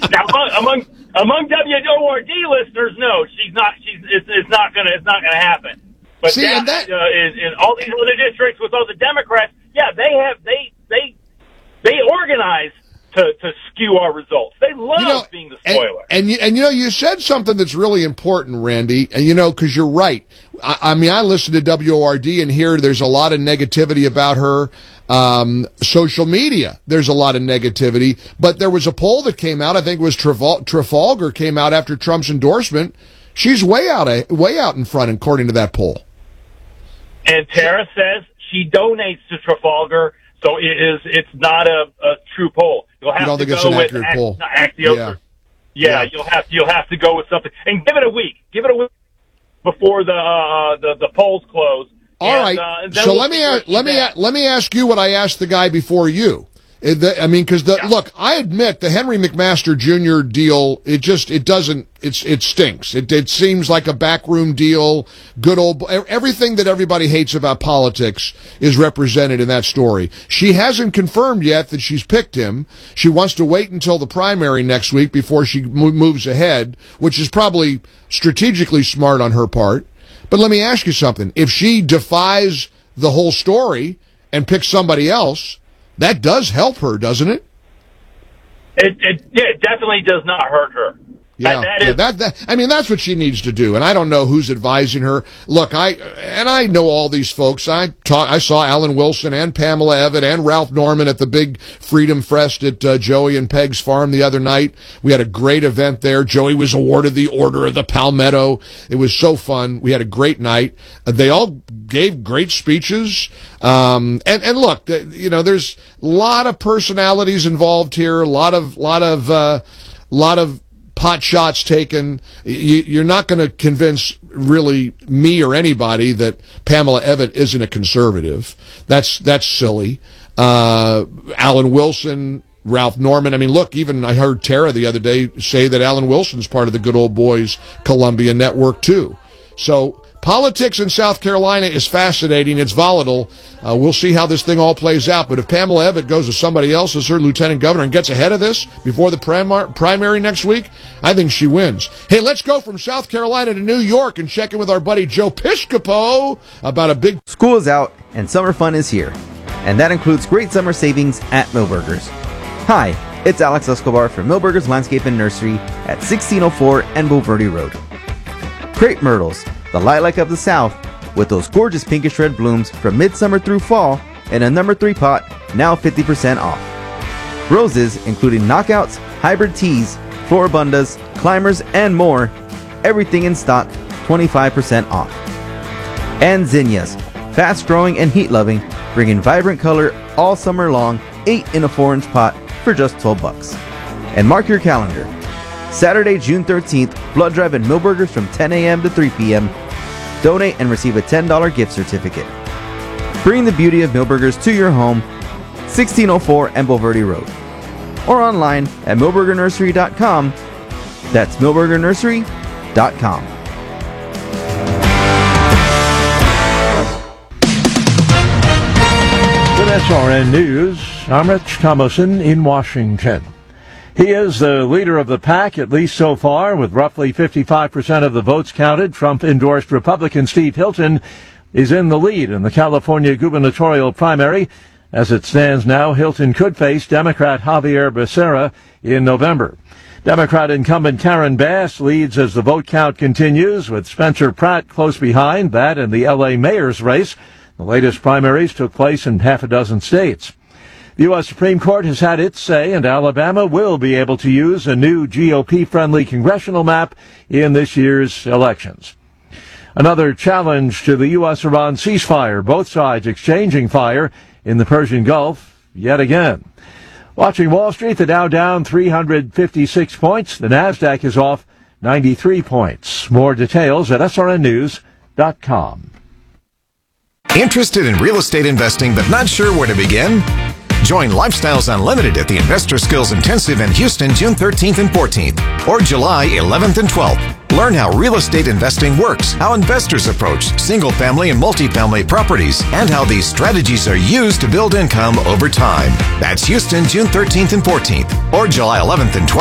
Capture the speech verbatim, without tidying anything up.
Now, among, among among W O R D listeners, no, she's not. She's it's, it's not gonna it's not gonna happen. But See, that, and that uh, in, in all these other districts with all the Democrats, yeah, they have they they they organize to to skew our results. They love you know, being the spoiler. And, and you and you know, you said something that's really important, Randy. And you know, because you're right. I, I mean, I listen to W O R D and hear there's a lot of negativity about her. Um, social media, there's a lot of negativity, but there was a poll that came out. I think it was Trafal- Trafalgar came out after Trump's endorsement. She's way out, way out in front, according to that poll. And Tara says she donates to Trafalgar, so it is it's not a, a true poll. You'll have you don't to think go it's an with accurate act, poll? Axios. Yeah. Yeah, yeah, you'll have you'll have to go with something, and give it a week. Give it a week before the uh, the the polls close. All and, right. Uh, so we'll let me ask, let me at. let me ask you what I asked the guy before you. I mean, because the yeah. look, I admit the Henry McMaster Junior deal. It just it doesn't. It's it stinks. It it seems like a backroom deal. Good old everything that everybody hates about politics is represented in that story. She hasn't confirmed yet that she's picked him. She wants to wait until the primary next week before she moves ahead, which is probably strategically smart on her part. But let me ask you something. If she defies the whole story and picks somebody else, that does help her, doesn't it? It, it, yeah, it definitely does not hurt her. Yeah, that, that, yeah is, that, that I mean, that's what she needs to do, and I don't know who's advising her. Look, I and I know all these folks. I talk, I saw Alan Wilson and Pamela Evatt and Ralph Norman at the big Freedom Fest at uh, Joey and Peg's farm the other night. We had a great event there. Joey was awarded the Order of the Palmetto. It was so fun. We had a great night. Uh, they all gave great speeches. Um, and and look, uh, you know, there's a lot of personalities involved here. A lot of lot of uh, lot of pot shots taken. You, you're not going to convince really me or anybody that Pamela Evatt isn't a conservative. That's that's silly. Uh, Alan Wilson, Ralph Norman. I mean, look, even I heard Tara the other day say that Alan Wilson's part of the Good Old Boys Columbia Network too. So politics in South Carolina is fascinating. It's volatile. Uh, we'll see how this thing all plays out. But if Pamela Evatt goes to somebody else as her lieutenant governor and gets ahead of this before the primar- primary next week, I think she wins. Hey, let's go from South Carolina to New York and check in with our buddy Joe Piscopo about a big... School is out and summer fun is here. And that includes great summer savings at Millburgers. Hi, it's Alex Escobar from Millburgers Landscape and Nursery at sixteen oh four Enbo Verde Road. Crepe myrtles, the lilac of the South, with those gorgeous pinkish red blooms from midsummer through fall in a number three pot, now fifty percent off. Roses, including knockouts, hybrid teas, floribundas, climbers, and more, everything in stock, twenty-five percent off. And zinnias, fast-growing and heat-loving, bringing vibrant color all summer long, eight in a four inch pot for just twelve bucks. And mark your calendar. Saturday, June thirteenth, blood drive at Millburgers from ten a.m. to three p.m. Donate and receive a ten dollars gift certificate. Bring the beauty of Millburgers to your home, sixteen oh four Enbo Verde Road. Or online at millburger nursery dot com. That's millburger nursery dot com. With S R N News, I'm Rich Thomason in Washington. He is the leader of the pack, at least so far, with roughly fifty-five percent of the votes counted. Trump-endorsed Republican Steve Hilton is in the lead in the California gubernatorial primary. As it stands now, Hilton could face Democrat Javier Becerra in November. Democrat incumbent Karen Bass leads as the vote count continues, with Spencer Pratt close behind, that and the L A mayor's race. The latest primaries took place in half a dozen states. The U S Supreme Court has had its say, and Alabama will be able to use a new G O P-friendly congressional map in this year's elections. Another challenge to the U S-Iran ceasefire, both sides exchanging fire in the Persian Gulf yet again. Watching Wall Street, the Dow down three hundred fifty-six points. The NASDAQ is off ninety-three points. More details at S R N news dot com. Interested in real estate investing but not sure where to begin? Join Lifestyles Unlimited at the Investor Skills Intensive in Houston June thirteenth and fourteenth, or July eleventh and twelfth. Learn how real estate investing works, how investors approach single-family and multifamily properties, and how these strategies are used to build income over time. That's Houston June thirteenth and fourteenth, or July eleventh and twelfth.